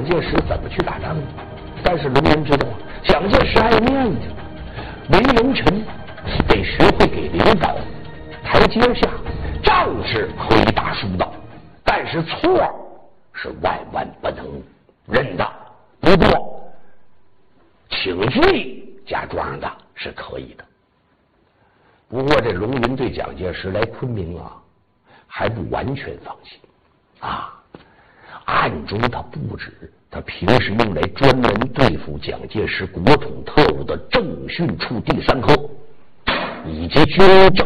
介石怎么去打仗。但是龙云知道蒋介石爱面子，为人臣得学会给领导台阶下，仗是可以打输的，但是错是万万不能认的。不过请罪加庄的是可以的。不过这龙云对蒋介石来昆明还不完全放心暗中他布置他平时用来专门对付蒋介石国统特务的政训处第3科以及军政